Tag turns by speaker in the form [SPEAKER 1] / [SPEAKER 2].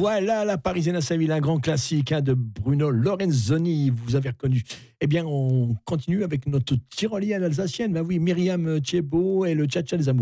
[SPEAKER 1] Voilà la Parisienne à Séville, un grand classique de Bruno Lorenzoni, vous avez reconnu. Eh bien, on continue avec notre tyrolienne alsacienne. Ben oui, Myriam Thiébaut et le Tcha-Tcha des Amoureux.